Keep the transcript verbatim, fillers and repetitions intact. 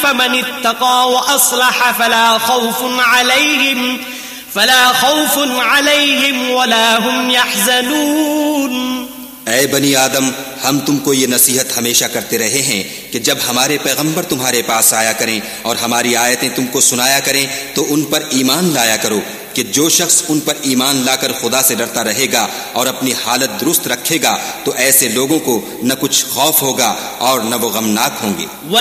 फमन इत्तक़ा व अस्लह फला खौफुन अलैहिम फला खौफुन अलैहिम वला हुम यहज़नून। ऐ बनी आदम, हम तुमको ये नसीहत हमेशा करते रहे हैं कि जब हमारे पैगंबर तुम्हारे पास आया करें और हमारी आयतें तुमको सुनाया करें तो उन पर ईमान लाया करो कि जो शख्स उन पर ईमान लाकर खुदा से डरता रहेगा और अपनी हालत दुरुस्त रखेगा तो ऐसे लोगों को न कुछ खौफ होगा और न वो गमनाक होंगे।